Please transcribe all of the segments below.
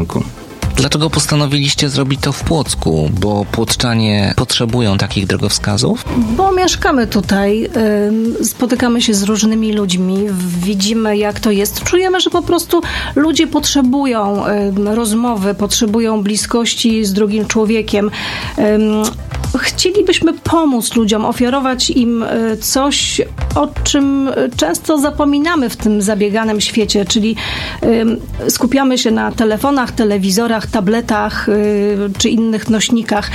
kierunku. Dlaczego postanowiliście zrobić to w Płocku? Bo płockczanie potrzebują takich drogowskazów? Bo mieszkamy tutaj, spotykamy się z różnymi ludźmi, widzimy jak to jest. Czujemy, że po prostu ludzie potrzebują rozmowy, potrzebują bliskości z drugim człowiekiem. Chcielibyśmy pomóc ludziom, ofiarować im coś, o czym często zapominamy w tym zabieganym świecie, czyli skupiamy się na telefonach, telewizorach, tabletach czy innych nośnikach,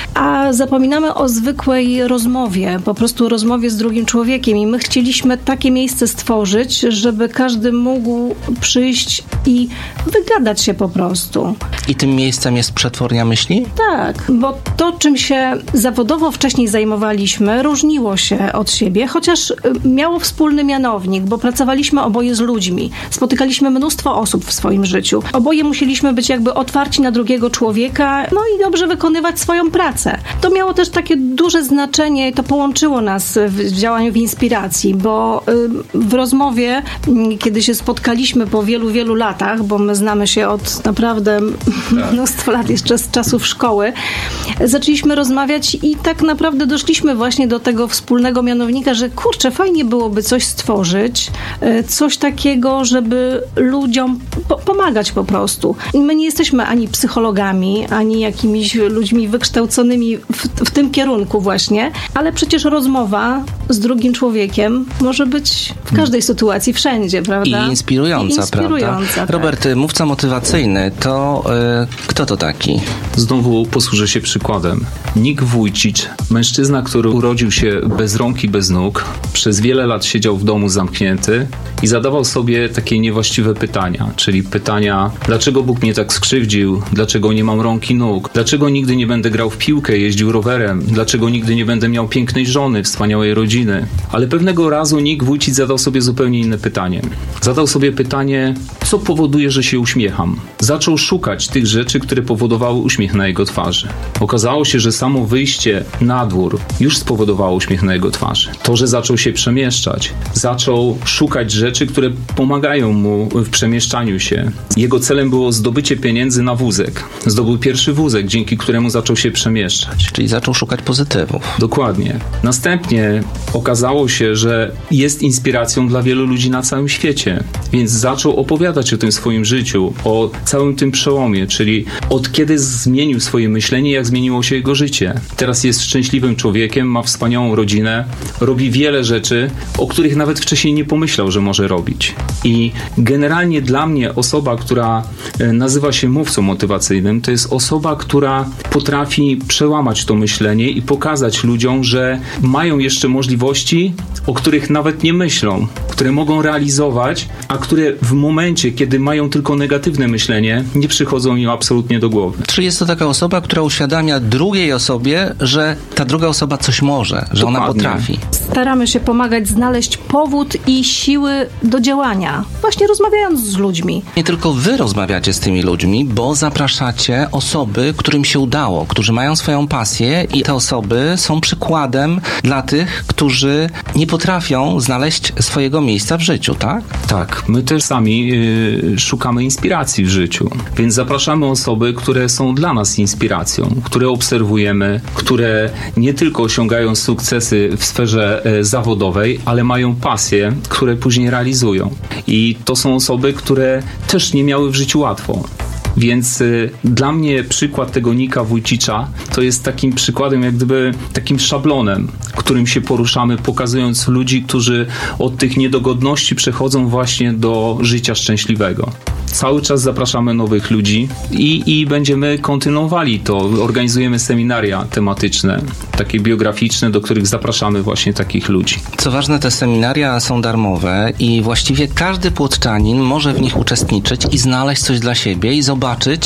a zapominamy o zwykłej rozmowie, po prostu rozmowie z drugim człowiekiem i my chcieliśmy takie miejsce stworzyć, żeby każdy mógł przyjść i wygadać się po prostu. I tym miejscem jest Przetwórnia Myśli? Tak, bo to, czym się zawodowo wcześniej zajmowaliśmy, różniło się od siebie, chociaż miało wspólny mianownik, bo pracowaliśmy oboje z ludźmi. Spotykaliśmy mnóstwo osób w swoim życiu. Oboje musieliśmy być jakby otwarci na drugiego człowieka, no i dobrze wykonywać swoją pracę. To miało też takie duże znaczenie, to połączyło nas w działaniu w Inspiracji, bo w rozmowie, kiedy się spotkaliśmy po wielu, wielu latach, bo my znamy się od naprawdę mnóstwo lat jeszcze z czasów szkoły, zaczęliśmy rozmawiać i tak naprawdę doszliśmy właśnie do tego wspólnego mianownika, że kurczę, fajnie byłoby coś stworzyć, coś takiego, żeby ludziom pomagać po prostu. My nie jesteśmy ani psychologami, ani jakimiś ludźmi wykształconymi w tym kierunku właśnie, ale przecież rozmowa z drugim człowiekiem może być w każdej sytuacji, wszędzie, prawda? I inspirująca, prawda? Tak. Robert, mówca motywacyjny, to kto to taki? Znowu posłużę się przykładem. Nick Wójcicz, mężczyzna, który urodził się bez rąk i bez nóg, przez wiele lat siedział w domu zamknięty i zadawał sobie takie niewłaściwe pytania, czyli pytania, dlaczego Bóg mnie tak skrzywdził, dlaczego nie mam rąk i nóg, dlaczego nigdy nie będę grał w piłkę, jeździł rowerem, dlaczego nigdy nie będę miał pięknej żony, wspaniałej rodziny. Ale pewnego razu Nick Wójcicz zadał sobie zupełnie inne pytanie. Zadał sobie pytanie, co powoduje, że się uśmiecham. Zaczął szukać tych rzeczy, które powodowały uśmiech na jego twarzy. Okazało się, że samo wyjście na dwór już spowodowało uśmiech na jego twarzy. To, że zaczął się przemieszczać, zaczął szukać rzeczy, które pomagają mu w przemieszczaniu się. Jego celem było zdobycie pieniędzy na wózek. Zdobył pierwszy wózek, dzięki któremu zaczął się przemieszczać. Czyli zaczął szukać pozytywów. Dokładnie. Następnie okazało się, że jest inspiracją dla wielu ludzi na całym świecie, więc zaczął opowiadać o tym swoim życiu, o całym tym przełomie, czyli od kiedy zmienił swoje myślenie, jak zmieniło się jego życie. Teraz jest szczęśliwym człowiekiem, ma wspaniałą rodzinę, robi wiele rzeczy, o których nawet wcześniej nie pomyślał, że może robić. I generalnie dla mnie osoba, która nazywa się mówcą motywacyjnym, to jest osoba, która potrafi przełamać to myślenie i pokazać ludziom, że mają jeszcze możliwości, o których nawet nie myślą, które mogą realizować, a które w momencie, kiedy mają tylko negatywne myślenie, nie przychodzą im absolutnie do głowy. Czyli jest to taka osoba, która uświadamia drugiej osobie, że ta druga osoba coś może, że Dokładnie. ona potrafi. Staramy się pomagać znaleźć powód i siły do działania, właśnie rozmawiając z ludźmi. Nie tylko wy rozmawiacie z tymi ludźmi, bo zapraszacie osoby, którym się udało, którzy mają swoją pasję i te osoby są przykładem dla tych, którzy nie potrafią znaleźć swojego miejsca w życiu, tak? Tak, my też sami szukamy inspiracji w życiu, więc zapraszamy osoby, które są dla nas inspiracją, które obserwujemy, które nie tylko osiągają sukcesy w sferze zawodowej, ale mają pasje, które później realizują. I to są osoby, które też nie miały w życiu łatwo. Więc dla mnie przykład tego Nicka Wójcicza to jest takim przykładem, jak gdyby takim szablonem, którym się poruszamy, pokazując ludzi, którzy od tych niedogodności przechodzą właśnie do życia szczęśliwego. Cały czas zapraszamy nowych ludzi i będziemy kontynuowali to. Organizujemy seminaria tematyczne, takie biograficzne, do których zapraszamy właśnie takich ludzi. Co ważne, te seminaria są darmowe i właściwie każdy płockczanin może w nich uczestniczyć i znaleźć coś dla siebie i zobaczyć,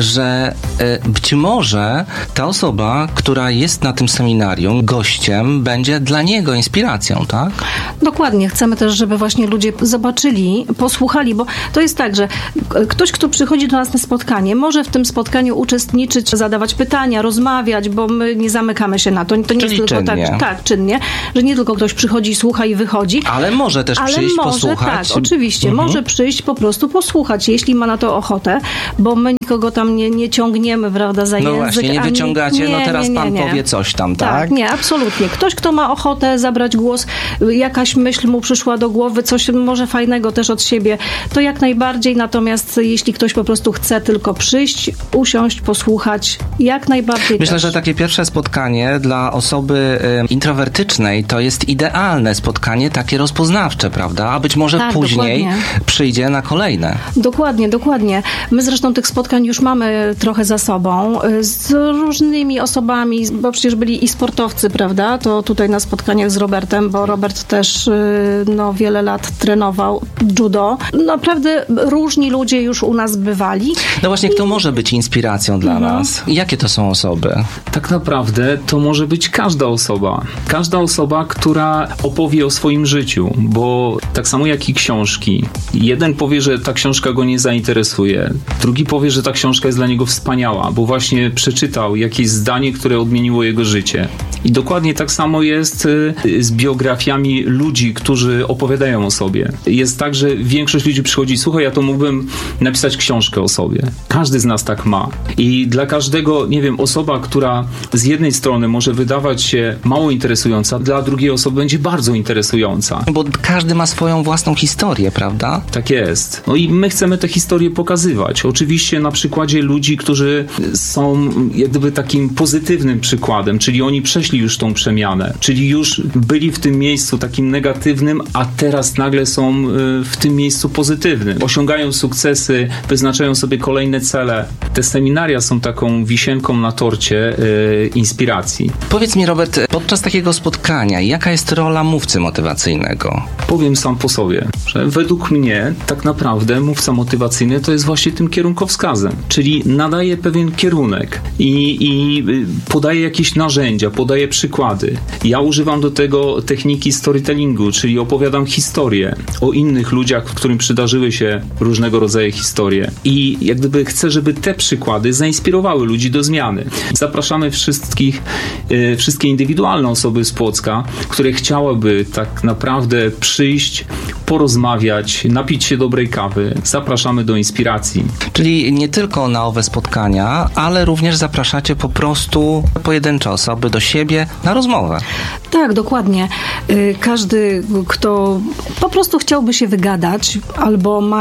że być może ta osoba, która jest na tym seminarium gościem, będzie dla niego inspiracją, tak? Dokładnie. Chcemy też, żeby właśnie ludzie zobaczyli, posłuchali, bo to jest tak, że ktoś, kto przychodzi do nas na spotkanie, może w tym spotkaniu uczestniczyć, zadawać pytania, rozmawiać, bo my nie zamykamy się na to. To nie jest tylko czynnie. tak, czynnie, że nie tylko ktoś przychodzi, słucha i wychodzi. Ale może też przyjść, posłuchać. Tak, oczywiście. Może przyjść po prostu posłuchać, jeśli ma na to ochotę, bo my nikogo tam nie ciągniemy, prawda, za język. No właśnie, nie wyciągacie, teraz pan powie coś tam, tak? Nie, absolutnie. Ktoś, kto ma ochotę zabrać głos, jakaś myśl mu przyszła do głowy, coś może fajnego też od siebie, to jak najbardziej, natomiast jeśli ktoś po prostu chce tylko przyjść, usiąść, posłuchać, jak najbardziej. Myślę, też. że takie pierwsze spotkanie dla osoby introwertycznej to jest idealne spotkanie, takie rozpoznawcze, prawda? A być może później przyjdzie na kolejne. Dokładnie. My zresztą tych spotkań już mamy trochę za sobą z różnymi osobami, bo przecież byli i sportowcy, prawda? To tutaj na spotkaniach z Robertem, bo Robert też wiele lat trenował judo. Naprawdę różni ludzie już u nas bywali. No właśnie, kto może być inspiracją dla nas? Jakie to są osoby? Tak naprawdę to może być każda osoba. Każda osoba, która opowie o swoim życiu, bo tak samo jak i książki. Jeden powie, że ta książka go nie zainteresuje. Drugi powie, że ta książka jest dla niego wspaniała, bo właśnie przeczytał jakieś zdanie, które odmieniło jego życie. I dokładnie tak samo jest z biografiami ludzi, którzy opowiadają o sobie. Jest tak, że większość ludzi przychodzi, słuchaj, ja to mógłbym napisać książkę o sobie. Każdy z nas tak ma. I dla każdego, nie wiem, osoba, która z jednej strony może wydawać się mało interesująca, dla drugiej osoby będzie bardzo interesująca. Bo każdy ma swoją własną historię, prawda? Tak jest. No i my chcemy te historie pokazywać. Oczywiście na przykładzie ludzi, którzy są jak gdyby takim pozytywnym przykładem, czyli oni przeszli już tą przemianę, czyli już byli w tym miejscu takim negatywnym, a teraz nagle są w tym miejscu pozytywnym. Osiągają sukcesy, wyznaczają sobie kolejne cele. Te seminaria są taką wisienką na torcie inspiracji. Powiedz mi, Robert, podczas takiego spotkania, jaka jest rola mówcy motywacyjnego? Powiem sam po sobie, że według mnie tak naprawdę mówca motywacyjny to jest właśnie tym kierunkowskazem, czyli nadaje pewien kierunek i podaje jakieś narzędzia, podaje przykłady. Ja używam do tego techniki storytellingu, czyli opowiadam historię o innych ludziach, którym przydarzyły się różnego rodzaju historie i jak gdyby chcę, żeby te przykłady zainspirowały ludzi do zmiany. Zapraszamy wszystkie indywidualne osoby z Płocka, które chciałyby tak naprawdę przyjść, porozmawiać, napić się dobrej kawy. Zapraszamy do inspiracji. Czyli nie tylko na owe spotkania, ale również zapraszacie po prostu pojedyncze osoby do siebie na rozmowę. Tak, dokładnie. Każdy, kto po prostu chciałby się wygadać albo ma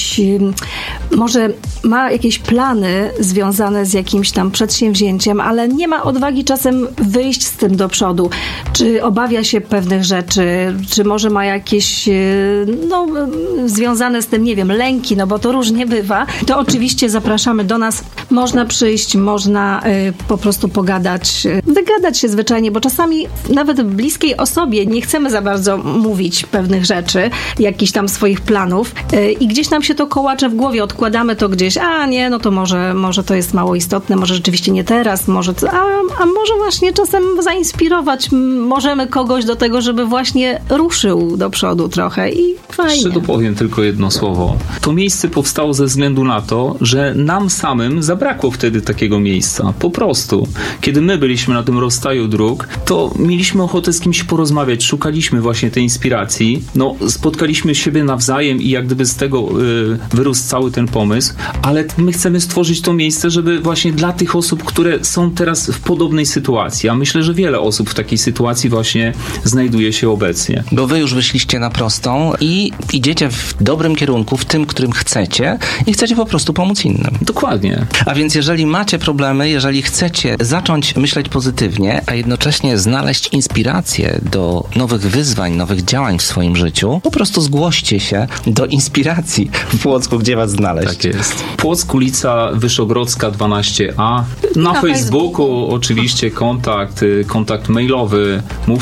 jakieś plany związane z jakimś tam przedsięwzięciem, ale nie ma odwagi czasem wyjść z tym do przodu. Czy obawia się pewnych rzeczy, czy może ma jakieś związane z tym, nie wiem, lęki, bo to różnie bywa, to oczywiście zapraszamy do nas. Można przyjść, można po prostu pogadać, wygadać się zwyczajnie, bo czasami nawet bliskiej osobie nie chcemy za bardzo mówić pewnych rzeczy, jakichś tam swoich planów i gdzieś nam się to kołacze w głowie, odkładamy to gdzieś, to może to jest mało istotne, może rzeczywiście nie teraz, może właśnie czasem zainspirować możemy kogoś do tego, żeby właśnie ruszył do przodu trochę i fajnie. Jeszcze dopowiem tylko jedno słowo. To miejsce powstało ze względu na to, że nam samym zabrakło wtedy takiego miejsca. Po prostu. Kiedy my byliśmy na tym rozstaju dróg, to mieliśmy ochotę z kimś porozmawiać, szukaliśmy właśnie tej inspiracji. Spotkaliśmy siebie nawzajem i jak gdyby z tego wyrósł cały ten pomysł, ale my chcemy stworzyć to miejsce, żeby właśnie dla tych osób, które są teraz w podobnej sytuacji, a myślę, że wiele osób w takiej sytuacji właśnie znajduje się obecnie. Bo wy już wyszliście na prostą i idziecie w dobrym kierunku, w tym, którym chcecie i chcecie po prostu pomóc innym. Dokładnie. A więc jeżeli macie problemy, jeżeli chcecie zacząć myśleć pozytywnie, a jednocześnie znaleźć inspirację do nowych wyzwań, nowych działań w swoim życiu, po prostu zgłoście się do inspiracji w Płocku, gdzie was znaleźć. Tak jest. Płock, ulica Wyszogrodzka 12A. Na Facebooku oczywiście kontakt mailowy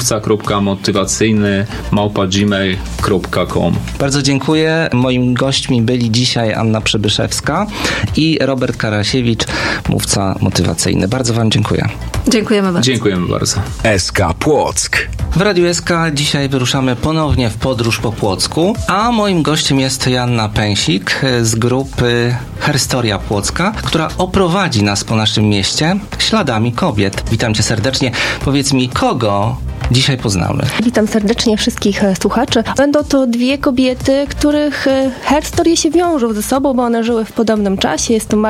mówca.motywacyjny@gmail.com. Bardzo dziękuję. Moimi gośćmi byli dzisiaj Anna Przybyszewska i Robert Karasiewicz, mówca motywacyjny. Bardzo wam dziękuję. Dziękujemy bardzo. Dziękujemy bardzo. SK Płock. W Radiu SK dzisiaj wyruszamy ponownie w podróż po Płocku, a moim gościem jest Joanna Pęsik z grupy Herstoria Płocka, która oprowadzi nas po naszym mieście śladami kobiet. Witam cię serdecznie. Powiedz mi, kogo dzisiaj poznamy? Witam serdecznie wszystkich słuchaczy. Będą to dwie kobiety, których herstorie się wiążą ze sobą, bo one żyły w podobnym czasie. Jest to Maria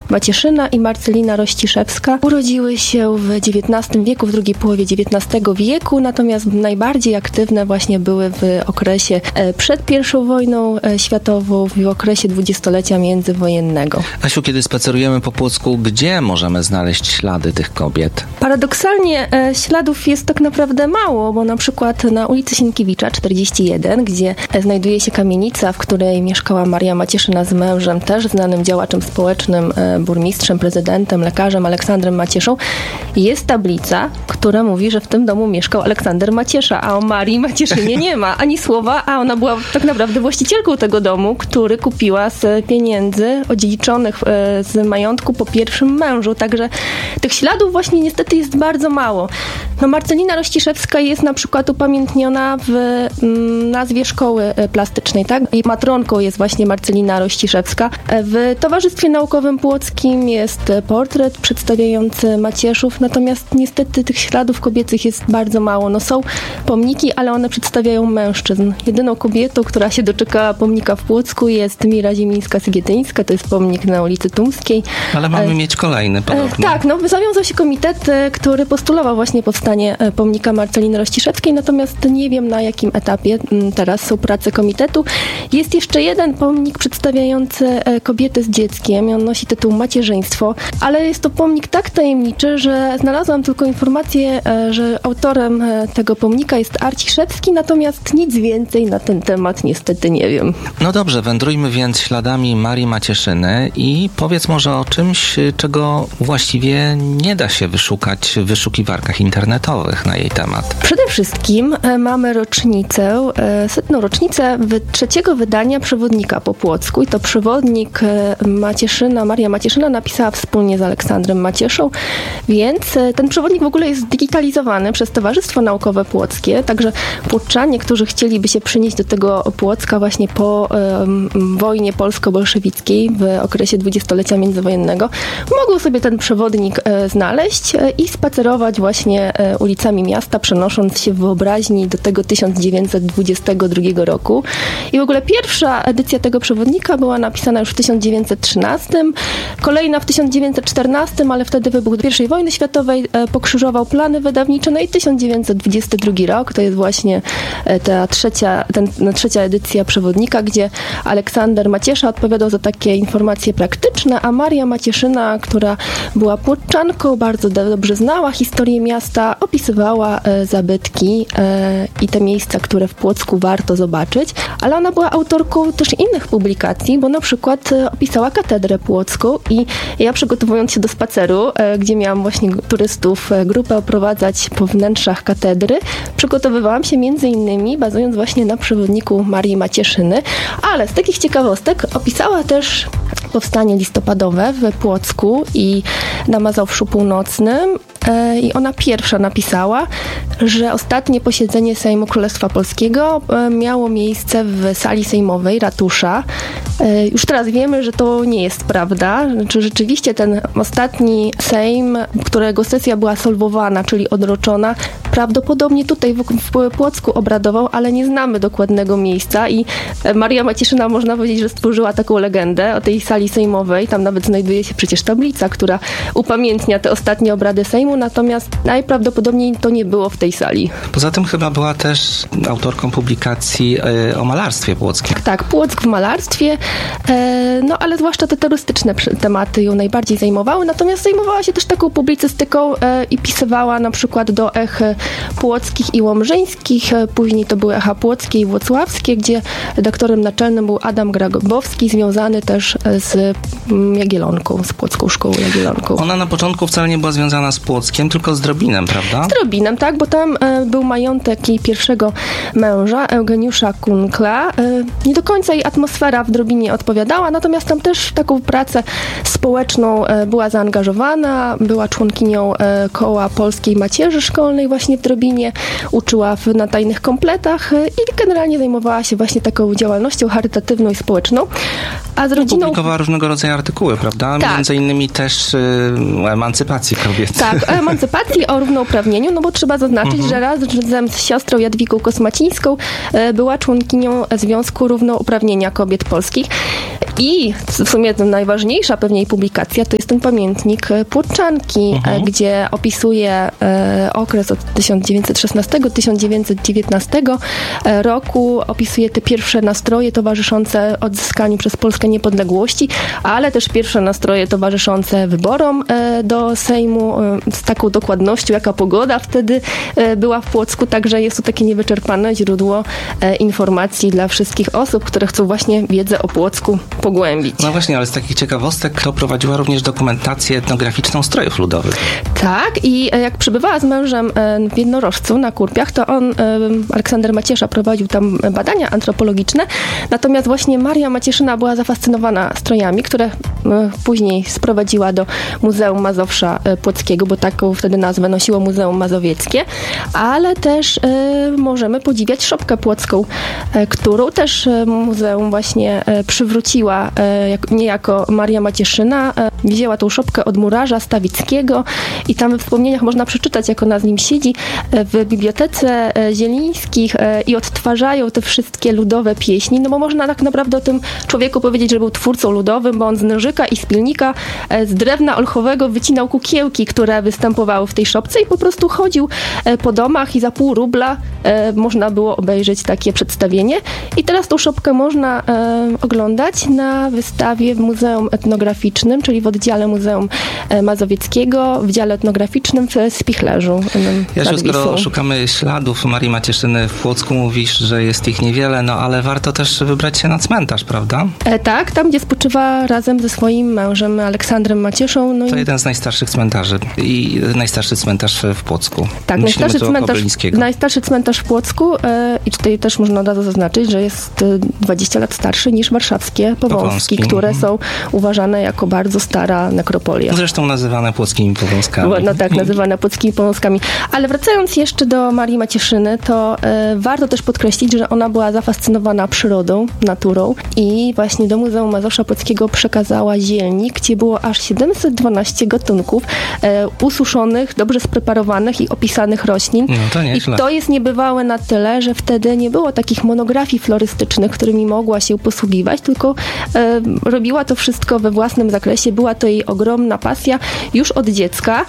Macieszyna i Marcelina Rościszewska urodziły się w XIX wieku, w drugiej połowie XIX wieku, natomiast najbardziej aktywne właśnie były w okresie przed I wojną światową, w okresie dwudziestolecia międzywojennego. Asiu, kiedy spacerujemy po Płocku, gdzie możemy znaleźć ślady tych kobiet? Paradoksalnie śladów jest tak naprawdę mało, bo na przykład na ulicy Sienkiewicza 41, gdzie znajduje się kamienica, w której mieszkała Maria Macieszyna z mężem, też znanym działaczem społecznym, burmistrzem, prezydentem, lekarzem Aleksandrem Macieszą, jest tablica, która mówi, że w tym domu mieszkał Aleksander Maciesza, a o Marii Macieszynie nie ma ani słowa, a ona była tak naprawdę właścicielką tego domu, który kupiła z pieniędzy odziedziczonych z majątku po pierwszym mężu. Także tych śladów właśnie niestety jest bardzo mało. No, Marcelina Rościszewska jest na przykład upamiętniona w nazwie szkoły plastycznej, tak? Jej matronką jest właśnie Marcelina Rościszewska. W Towarzystwie Naukowym Płockim jest portret przedstawiający Macieszów, natomiast niestety tych śladów kobiecych jest bardzo mało. No, są pomniki, ale one przedstawiają mężczyzn. Jedyną kobietą, która się doczekała pomnika w Płocku, jest Mira Ziemińska-Sygietyńska, to jest pomnik na ulicy Tumskiej. Ale mamy mieć kolejny podobny. Tak, no zawiązał się komitet, który postulował właśnie powstanie pomnika Marceliny Rościszewskiej, natomiast nie wiem, na jakim etapie teraz są prace komitetu. Jest jeszcze jeden pomnik przedstawiający kobietę z dzieckiem i on nosi tytuł Macierzyństwo, ale jest to pomnik tak tajemniczy, że znalazłam tylko informację, że autorem tego pomnika jest Arciszewski, natomiast nic więcej na ten temat niestety nie wiem. No dobrze, wędrujmy więc śladami Marii Macieszyny i powiedz może o czymś, czego właściwie nie da się wyszukać w wyszukiwarkach internetowych na jej temat. Przede wszystkim mamy rocznicę, 100. rocznicę trzeciego wydania przewodnika po Płocku i to przewodnik Maria Macieszyna napisała wspólnie z Aleksandrem Macieszą, więc ten przewodnik w ogóle jest zdigitalizowany przez Towarzystwo Naukowe Płockie, także płoczanie, którzy chcieliby się przynieść do tego Płocka właśnie po wojnie polsko-bolszewickiej w okresie dwudziestolecia międzywojennego, mogą sobie ten przewodnik znaleźć i spacerować właśnie ulicami miasta, przenosząc się w wyobraźni do tego 1922 roku. I w ogóle pierwsza edycja tego przewodnika była napisana już w 1913, kolejna w 1914, ale wtedy wybuch I wojny światowej pokrzyżował plany wydawnicze, no i 1922 rok, to jest właśnie ta trzecia edycja przewodnika, gdzie Aleksander Maciesza odpowiadał za takie informacje praktyczne, a Maria Macieszyna, która była płoczanką, bardzo dobrze znała historię miasta, opisywała zabytki i te miejsca, które w Płocku warto zobaczyć, ale ona była autorką też innych publikacji, bo na przykład opisała katedrę płocką i ja przygotowując się do spaceru, gdzie miałam właśnie turystów, grupę oprowadzać po wnętrzach katedry, przygotowywałam się między innymi bazując właśnie na przewodniku Marii Macieszyny, ale z takich ciekawostek opisała też powstanie listopadowe w Płocku i na Mazowszu Północnym i ona pierwsza napisała, że ostatnie posiedzenie Sejmu Królestwa Polskiego miało miejsce w sali sejmowej ratusza. Już teraz wiemy, że to nie jest prawda. Znaczy, rzeczywiście ten ostatni Sejm, którego sesja była solwowana, czyli odroczona, prawdopodobnie tutaj w Płocku obradował, ale nie znamy dokładnego miejsca i Maria Macieszyna, można powiedzieć, że stworzyła taką legendę o tej sali sejmowej. Tam nawet znajduje się przecież tablica, która upamiętnia te ostatnie obrady Sejmu, natomiast najprawdopodobniej to nie było w tej sali. Poza tym chyba była też autorką publikacji o malarstwie płockim. Tak, Płock w malarstwie, no ale zwłaszcza te turystyczne tematy ją najbardziej zajmowały, natomiast zajmowała się też taką publicystyką i pisywała na przykład do ech płockich i łomżyńskich, później to były echa płockie i włocławskie, gdzie redaktorem naczelnym był Adam Grabowski, związany też z Jagiellonką, z Płocką Szkołą Jagiellonką. Ona na początku wcale nie była związana z Płockiem, tylko z Drobinem, prawda? Z Drobinem, tak, bo tam był majątek jej pierwszego męża, Eugeniusza Kunkla. Nie do końca jej atmosfera w Drobinie odpowiadała, natomiast tam też w taką pracę społeczną była zaangażowana, była członkinią koła Polskiej Macierzy Szkolnej właśnie w Drobinie, uczyła na tajnych kompletach i generalnie zajmowała się właśnie taką działalnością charytatywną i społeczną. A z rodziną... Publikowała różnego rodzaju artykuły, prawda? Tak. Między innymi też o emancypacji kobiet. Tak, o emancypacji, o równouprawnieniu, no bo trzeba zaznaczyć, że razem z siostrą Jadwigą Kosmacińską była członkinią Związku Równouprawnienia Kobiet Polskich. I w sumie najważniejsza pewnie publikacja to jest ten pamiętnik Płotczanki, gdzie opisuje okres od 1916-1919 roku, opisuje te pierwsze nastroje towarzyszące odzyskaniu przez Polskę niepodległości, ale też pierwsze nastroje towarzyszące wyborom do Sejmu z taką dokładnością, jaka pogoda wtedy była w Płocku, także jest to takie niewyczerpane źródło informacji dla wszystkich osób, które chcą właśnie wiedzę o Płocku pogłębić. No właśnie, ale z takich ciekawostek to prowadziła również dokumentację etnograficzną strojów ludowych. Tak, i jak przebywała z mężem w Jednorożcu na Kurpiach, to on, Aleksander Maciesza, prowadził tam badania antropologiczne, natomiast właśnie Maria Macieszyna była zafascynowana strojami, które później sprowadziła do Muzeum Mazowsza Płockiego, bo taką wtedy nazwę nosiło Muzeum Mazowieckie, ale też możemy podziwiać szopkę płocką, którą też muzeum właśnie przywróciła niejako Maria Macieszyna. Wzięła tą szopkę od murarza Stawickiego i tam we wspomnieniach można przeczytać, jak ona z nim siedzi w bibliotece Zielińskich i odtwarzają te wszystkie ludowe pieśni, no bo można tak naprawdę o tym człowieku powiedzieć, że był twórcą ludowym, bo on z nożyka i z pilnika z drewna olchowego wycinał kukiełki, które występowały w tej szopce i po prostu chodził po domach i za pół rubla można było obejrzeć takie przedstawienie. I teraz tą szopkę można oglądać na wystawie w Muzeum Etnograficznym, czyli w oddziale Muzeum Mazowieckiego, w dziale etnograficznym w Spichlerzu. Jasiu, skoro szukamy śladów Marii Macieszyny w Płocku, mówisz, że jest ich niewiele, no ale warto też wybrać się na cmentarz, prawda? Tak, tam gdzie spoczywa razem ze swoim mężem Aleksandrem Macieszą. No to jeden z najstarszych cmentarzy i najstarszy cmentarz w Płocku. Tak, najstarszy cmentarz w Płocku i tutaj też można od razu zaznaczyć, że jest 20 lat starszy niż warszawskie Powązki, które są uważane jako bardzo stara nekropolia. Zresztą nazywane płockimi Powązkami. No tak, nazywane płockimi Powązkami. Ale wracając jeszcze do Marii Macieszyny, to warto też podkreślić, że ona była zafascynowana przyrodą, naturą i właśnie do Muzeum Mazowsza Płockiego przekazała zielnik, gdzie było aż 712 gatunków ususzonych, dobrze spreparowanych i opisanych roślin. No to nieźle. I to jest niebywałe na tyle, że wtedy nie było takich monografii florystycznych, którymi mogła się posługiwać, tylko robiła to wszystko we własnym zakresie. Była to jej ogromna pasja już od dziecka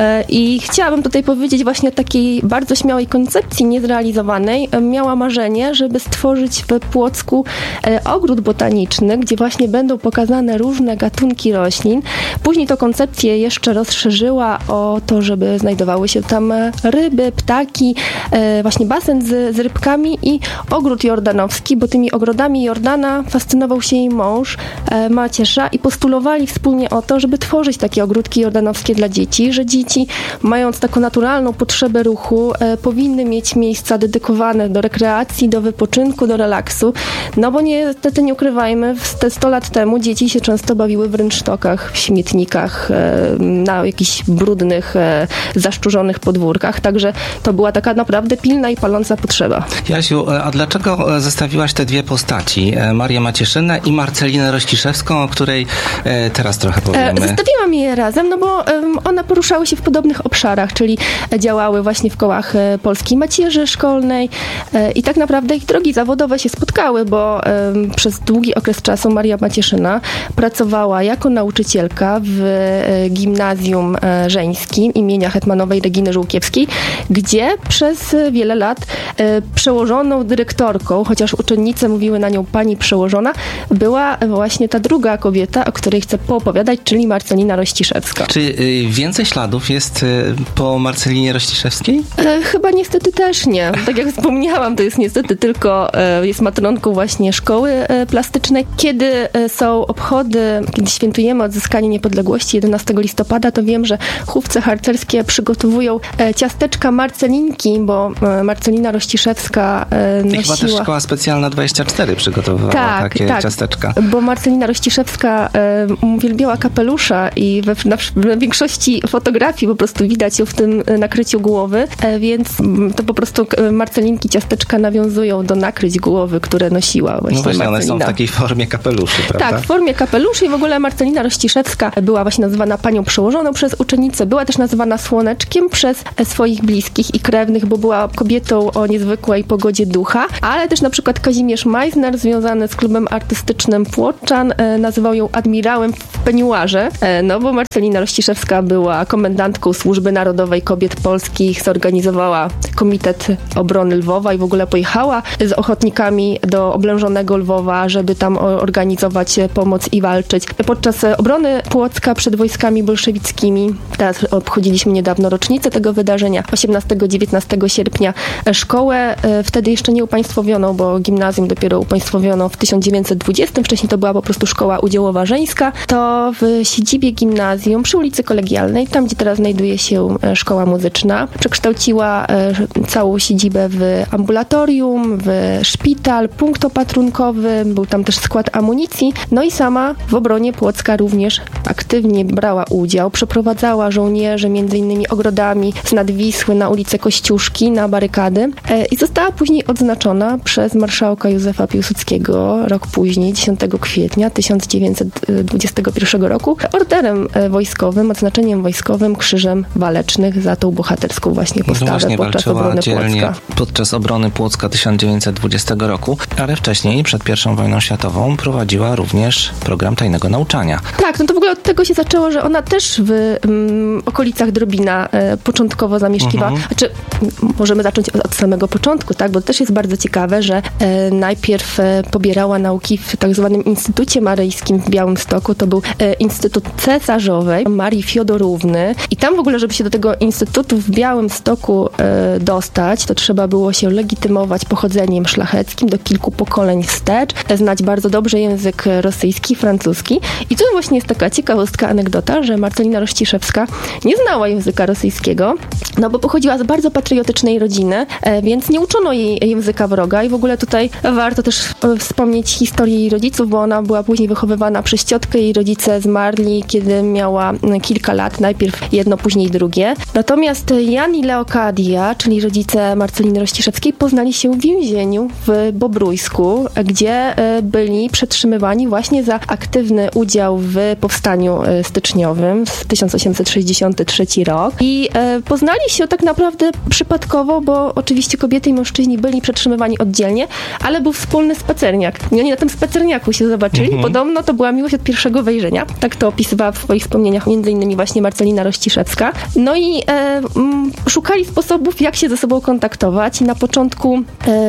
i chciałabym tutaj powiedzieć właśnie o takiej bardzo śmiałej koncepcji niezrealizowanej. Miała marzenie, żeby stworzyć w Płocku ogród botaniczny, gdzie właśnie będą pokazane różne gatunki roślin. Później tę koncepcję jeszcze rozszerzyła o to, żeby znajdowały się tam ryby, ptaki, właśnie basen z rybkami i ogród jordanowski, bo tymi ogrodami Jordana fascynował się jej mąż Maciesza i postulowali wspólnie o to, żeby tworzyć takie ogródki jordanowskie dla dzieci, że dzieci, mając taką naturalną potrzebę ruchu, powinny mieć miejsca dedykowane do rekreacji, do wypoczynku, do relaksu, no bo niestety nie ukrywajmy, te 100 lat temu dzieci się często bawiły w rynsztokach, w śmietnikach, na jakichś brudnych, zaszczurzonych podwórkach, także to była taka naprawdę pilna i paląca potrzeba. Jasiu, a dlaczego zestawiłaś te dwie postaci, Marię Macieszynę i Marcelinę Rościszewską, o której teraz trochę powiemy? Zestawiłam je razem, no bo one poruszały się w podobnych obszarach, czyli działały właśnie w kołach Polskiej Macierzy Szkolnej i tak naprawdę ich drogi zawodowe się spotkały, bo przez długi okres czasu Maria Macieszyna pracowała jako nauczycielka w gimnazjum żeńskim imienia hetmanowej Reginy Żółkiewskiej, gdzie przez wiele lat przełożoną dyrektorką, chociaż uczennice mówiły na nią pani przełożona, była właśnie ta druga kobieta, o której chcę poopowiadać, czyli Marcelina Rościszewska. Czy więcej śladów jest po Marcelinie Rościszewskiej? Chyba niestety też nie. Tak jak wspomniałam, to jest niestety tylko, jest matronką właśnie szkoły plastycznej. Kiedy są obchody, kiedy świętujemy odzyskanie niepodległości 11 listopada, to wiem, że chówce harcerskie przygotowują ciasteczka Marcelinki, bo Marcelina Rościszewska nosiła... Chyba też Szkoła Specjalna 24 przygotowywała takie ciasteczka. Bo Marcelina Rościszewska uwielbiała miała kapelusza i na większości fotografii po prostu widać ją w tym nakryciu głowy, więc to po prostu Marcelinki ciasteczka nawiązują do nakryć głowy, które nosiła właśnie Marcelina. One są w takiej formie kapeluszy, prawda? Tak, w formie kapeluszy i w ogóle Marcelina Rościszewska była właśnie nazywana panią przełożoną przez uczennicę, była też nazywana słoneczkiem przez swoich bliskich i krewnych, bo była kobietą o niezwykłej pogodzie ducha, ale też na przykład Kazimierz Meissner, związany z klubem artystycznym Płoczan, nazywał ją admirałem w peniuarze, no bo Marcelina Rościszewska była komendantką Służby Narodowej Kobiet Polskich, zorganizowała Komitet Obrony Lwowa i w ogóle pojechała z ochotnikami do oblężonego Lwowa, żeby tam organizować pomoc i walczyć. Podczas obrony Płocka przed wojskami bolszewickimi, teraz obchodziliśmy niedawno rocznicę tego wydarzenia, 18-19 sierpnia, szkołę wtedy jeszcze nie upaństwowiono, bo gimnazjum dopiero upaństwowiono w 1920, wcześniej to była po prostu szkoła udziałowa żeńska, to w siedzibie gimnazjum przy ulicy Kolegialnej, tam gdzie teraz znajduje się szkoła muzyczna, przekształciła całą siedzibę w ambulatorium, w szpital, punkt opatrunkowy, był tam też skład amunicji, no i sama w obronie Płocka również aktywnie brała udział, przeprowadzała żołnierzy między innymi ogrodami z nad Wisły na ulicę Kościuszki, na barykady i została później odznaczona przez marszałka Józefa Piłsudskiego rok później, 10 kwietnia 1921 roku, orderem wojskowym, odznaczeniem wojskowym Krzyżem Walecznych za tą bohaterską właśnie postawę podczas obrony Płocka. Podczas obrony Płocka 1920 roku, ale wcześniej, przed I wojną światową, prowadziła również program tajnego nauczania. Tak, no to w ogóle od tego się zaczęło, że ona też w okolicach Drobina początkowo zamieszkiwała. Znaczy, możemy zacząć od samego początku, tak, bo to też jest bardzo ciekawe, że najpierw pobierała nauki w tak zwanym Instytucie Maryjskim w Białymstoku. To był Instytut Cesarzowej Marii Fiodorówny i tam w ogóle, żeby się do tego instytutu w Białymstoku dostać, to trzeba było się legitymować pochodzeniem szlacheckim do kilku pokoleń wstecz, znać bardzo dobrze język rosyjski, francuski. I tu właśnie jest taka ciekawostka, anegdota, że Marcelina Rościszewska nie znała języka rosyjskiego, no bo pochodziła z bardzo patriotycznej rodziny, więc nie uczono jej języka wroga i w ogóle tutaj warto też wspomnieć historię jej rodziców, bo ona była później wychowywana przez ciotkę. Jej rodzice zmarli, kiedy miała kilka lat, najpierw jedno, później drugie. Natomiast Jan i Leokadia, czyli rodzice Marceliny Rościszewskiej, poznali się w więzieniu w Bobrójsku, gdzie byli przetrzymywani właśnie za aktywny udział w powstaniu styczniowym w 1863 rok. I poznali się tak naprawdę przypadkowo, bo oczywiście kobiety i mężczyźni byli przetrzymywani oddzielnie, ale był wspólny spacerniak. I oni na tym spacerniaku się zobaczyli. Podobno to była miłość od pierwszego wejrzenia. Tak to opisywała w swoich wspomnieniach między innymi właśnie Marcelina Rościszewska. No i szukali sposobów, jak się ze sobą kontaktować i na początku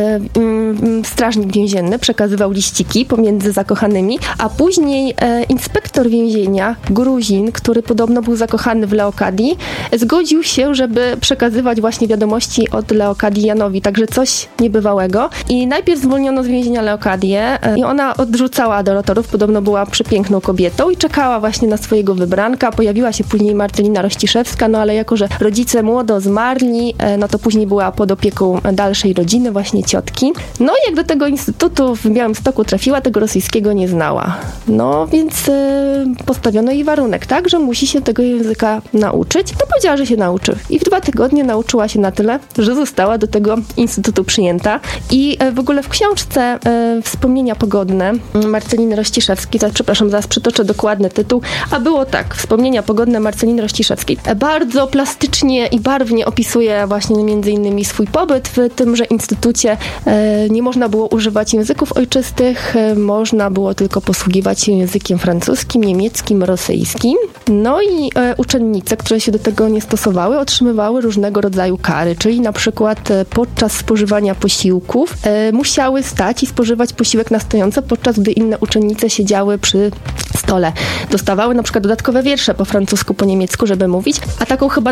strażnik więzienny przekazywał liściki pomiędzy zakochanymi, a później inspektor więzienia, Gruzin, który podobno był zakochany w Leokadii, zgodził się, żeby przekazywać właśnie wiadomości od Leokadii Janowi, także coś niebywałego. I najpierw zwolniono z więzienia Leokadię i ona odrzucała adoratorów, podobno była przepiękną kobietą i czekała właśnie na swojego wybranka. Pojawiła się później Marcelina Rościszewska, no ale jako, że rodzice młodo zmarli, no to później była pod opieką dalszej rodziny, właśnie ciotki. No i jak do tego instytutu w Białymstoku trafiła, tego rosyjskiego nie znała. No więc postawiono jej warunek, tak, że musi się tego języka nauczyć. No powiedziała, że się nauczy. I w 2 tygodnie nauczyła się na tyle, że została do tego instytutu przyjęta. I w ogóle w książce Wspomnienia pogodne Marceliny Rościszewskiej, przepraszam, zaraz przytoczę dokładny tytuł, a było tak, Wspomnienia pogodne Marceliny Rościszewskiej. Bardzo plastycznie i barwnie opisuje właśnie między innymi swój pobyt w tymże instytucie. Nie można było używać języków ojczystych, można było tylko posługiwać się językiem francuskim, niemieckim, rosyjskim. No i uczennice, które się do tego nie stosowały, otrzymywały różnego rodzaju kary, czyli na przykład podczas spożywania posiłków musiały stać i spożywać posiłek na stojąco, podczas gdy inne uczennice siedziały przy stole. Dostawały na przykład dodatkowe wiersze po francusku, po niemiecku, żeby mówić, a taką chyba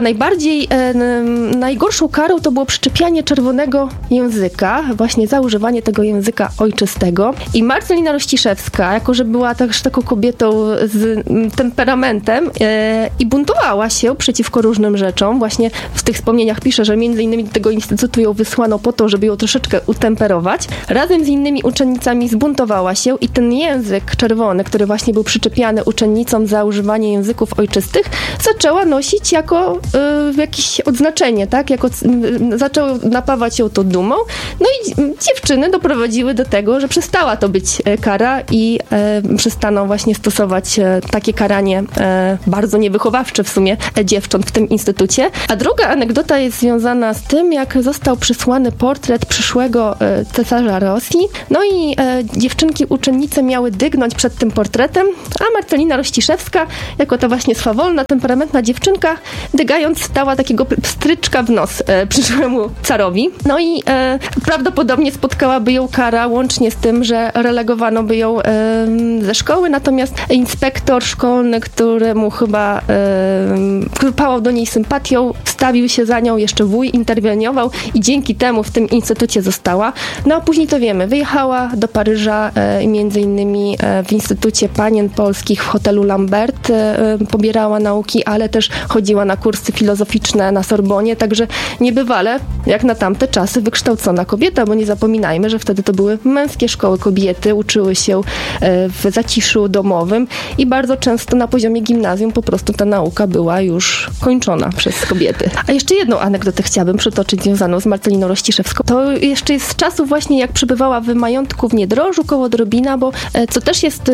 najgorszą karą to było przyczepianie czerwonego języka, właśnie za używanie tego języka ojczystego. I Marcelina Rościszewska, jako że była też taką kobietą z temperamentem i buntowała się przeciwko różnym rzeczom, właśnie w tych wspomnieniach pisze, że między innymi do tego instytutu ją wysłano po to, żeby ją troszeczkę utemperować. Razem z innymi uczennicami zbuntowała się i ten język czerwony, który właśnie był przyczepiany uczennicom za używanie języków ojczystych, zaczęła nosić jako jakieś odznaczenie, tak? Zaczęło napawać ją to dumą. No i dziewczyny doprowadziły do tego, że przestała to być kara i przestano właśnie stosować takie karanie bardzo niewychowawcze w sumie dziewcząt w tym instytucie. A druga anegdota jest związana z tym, jak został przysłany portret przyszłego cesarza Rosji. No i dziewczynki uczennice miały dygnąć przed tym portretem, a Marcelina Rościszewska, jako ta właśnie swawolna, temperamentna dziewczynka, dygając dała takiego pstryczka w nos przyszłemu carowi. No i prawdopodobnie spotkałaby ją kara, łącznie z tym, że relegowano by ją ze szkoły, natomiast inspektor szkolny, któremu chyba który pałał do niej sympatią, wstawił się za nią, jeszcze wuj interweniował i dzięki temu w tym instytucie została. No a później to wiemy, wyjechała do Paryża i między innymi w Instytucie Panien Polskich w hotelu Lambert pobierała nauki, ale też chodziła na kursy filozoficzne na Sorbonie, także niebywale, jak na tamte czasy, wykształcona kobieta, bo nie zapominajmy, że wtedy to były męskie szkoły, kobiety uczyły się w zaciszu domowym i bardzo często na poziomie gimnazjum po prostu ta nauka była już kończona przez kobiety. A jeszcze jedną anegdotę chciałabym przytoczyć związaną z Marceliną Rościszewską. To jeszcze jest z czasów właśnie, jak przebywała w majątku w Niedrożu koło Drobina, bo co też jest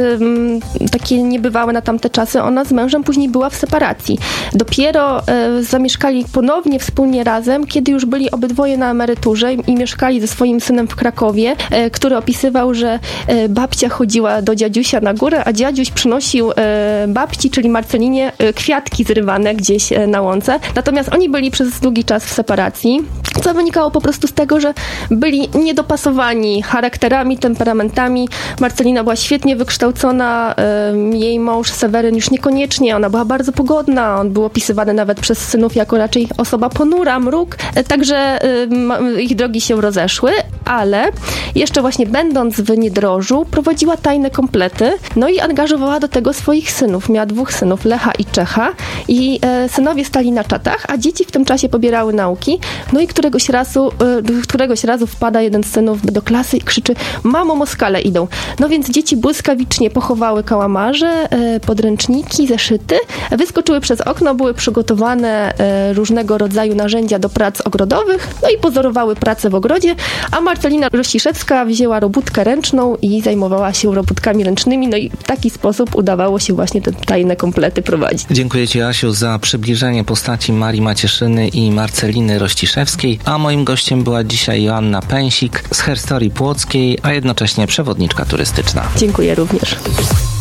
takie niebywałe na tamte czasy, ona z mężem później była w separacji. Dopiero zamieszkali ponownie wspólnie razem, kiedy już byli obydwoje na emeryturze i mieszkali ze swoim synem w Krakowie, który opisywał, że babcia chodziła do dziadziusia na górę, a dziadziuś przynosił babci, czyli Marcelinie, kwiatki zrywane gdzieś na łące. Natomiast oni byli przez długi czas w separacji, co wynikało po prostu z tego, że byli niedopasowani charakterami, temperamentami. Marcelina była świetnie wykształcona, jej mąż Seweryn już niekoniecznie, ona była bardzo pogodna, on był opisywany nawet przez synów jako raczej osoba ponura, mruk, także ich drogi się rozeszły, ale jeszcze właśnie będąc w Niedrożu prowadziła tajne komplety, no i angażowała do tego swoich synów. Miała 2 synów, Lecha i Czecha i synowie stali na czatach, a dzieci w tym czasie pobierały nauki, no i któregoś razu wpada jeden z synów do klasy i krzyczy: mamo, Moskale idą. No więc dzieci błyskawicznie pochowały kałamarze, podręczniki, zeszyty, wyskoczyły przez okno, były przygotowane różnego rodzaju narzędzia do prac ogrodowych, no i pozorowały pracę w ogrodzie, a Marcelina Rościszewska wzięła robótkę ręczną i zajmowała się robótkami ręcznymi, no i w taki sposób udawało się właśnie te tajne komplety prowadzić. Dziękuję Ci, Asiu, za przybliżenie postaci Marii Macieszyny i Marceliny Rościszewskiej, a moim gościem była dzisiaj Joanna Pęsik z Herstorii Płockiej, a jednocześnie przewodniczka turystyczna. Dziękuję również.